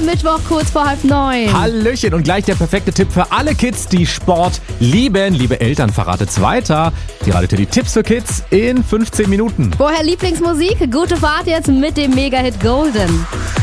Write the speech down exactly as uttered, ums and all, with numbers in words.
am Mittwoch kurz vor halb neun. Hallöchen und gleich der perfekte Tipp für alle Kids, die Sport lieben. Liebe Eltern, verratet's weiter. Die Radio Teddy Tipps für Kids in fünfzehn Minuten. Vorher Lieblingsmusik, gute Fahrt jetzt mit dem Mega-Hit Golden.